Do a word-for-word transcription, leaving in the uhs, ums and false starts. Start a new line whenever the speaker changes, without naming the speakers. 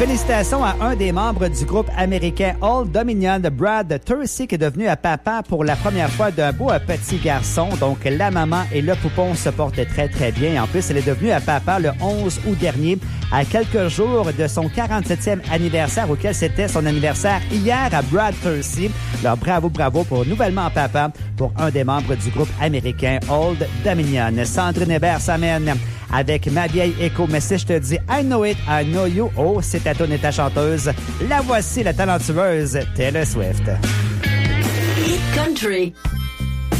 Félicitations à un des membres du groupe américain Old Dominion, Brad Tursi, qui est devenu un papa pour la première fois d'un beau petit garçon. Donc, la maman et le poupon se portent très, très bien. En plus, elle est devenue un papa le onze août dernier, à quelques jours de son quarante-septième anniversaire, auquel c'était son anniversaire hier à Brad Tursi. Alors, bravo, bravo pour nouvellement papa pour un des membres du groupe américain Old Dominion. Sandrine Hébert s'amène avec Ma vieille écho. Mais si je te dis I know it, I know you, oh, c'est ta tourne et ta chanteuse. La voici, la talentueuse Taylor Swift.
Hit Country.